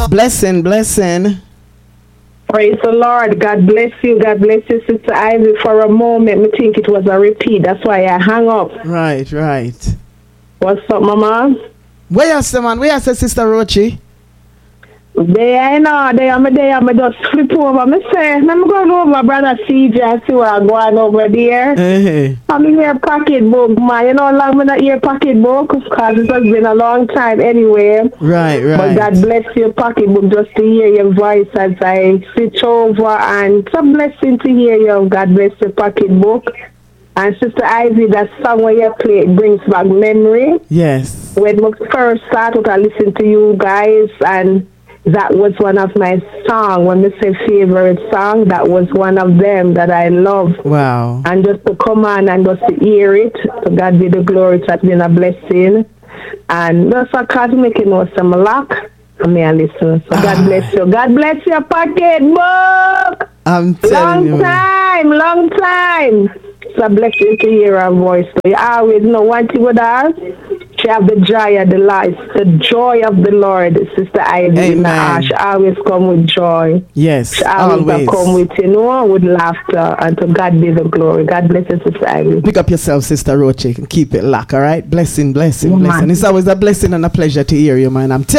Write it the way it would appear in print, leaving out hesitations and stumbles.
Blessing, blessing. Praise the Lord. God bless you. God bless you, Sister Ivy. For a moment, I think it was a repeat. That's why I hung up. Right, right. What's up, Mama? Where you say, man? Where you say, Sister Rochi? There, I know. There, I'm just flip over. I say, I'm going over, Brother CJ, and see what I'm going over there. I'm in your pocketbook, man. You know how long I'm not your pocketbook? Because it has been a long time anyway. Right, right. But God bless your pocketbook just to hear your voice as I switch over. And it's a blessing to hear you. God bless your pocketbook. And Sister Ivy, that song where you play, it brings back memory. Yes. When I first started to listen to you guys, and that was one of my songs. When I say favorite song, that was one of them that I love. Wow. And just to come on and just to hear it, to God be the glory, it has been a blessing. And that's a cause making us some luck. I mean, I listen. So God bless you. God bless your pocketbook. I'm telling you. Long time. It's a blessing to hear her voice. So you always know one thing with her. She have the joy of the life, the joy of the Lord, Sister Ivy. Amen. She always come with joy. Yes, she always come with, with laughter, and to God be the glory. God bless you, Sister Ivy. Pick up yourself, Sister Roche, and keep it locked, all right? Blessing, blessing, blessing. It's always a blessing and a pleasure to hear you, man. I'm telling